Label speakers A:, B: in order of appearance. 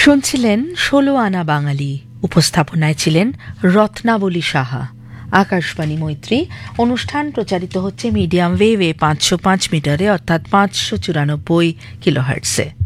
A: শুনছিলেন ১৬ আনা বাঙালি, উপস্থাপনায় ছিলেন রত্নাবলী সাহা। আকাশবাণী মৈত্রী অনুষ্ঠান প্রচারিত হচ্ছে মিডিয়াম ওয়েভে ৫০৫ মিটারে অর্থাৎ ৫৯৪ কিলোহার্টজে।